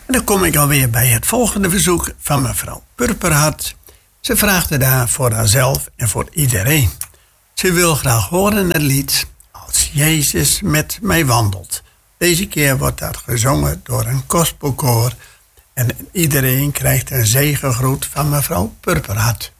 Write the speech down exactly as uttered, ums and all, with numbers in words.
En dan kom ik alweer bij het volgende verzoek van mevrouw Purperhart. Ze vraagt het daar voor haarzelf en voor iedereen. Ze wil graag horen het lied Als Jezus met mij wandelt. Deze keer wordt dat gezongen door een gospelkoor. En iedereen krijgt een zegengroet van mevrouw Purperhart.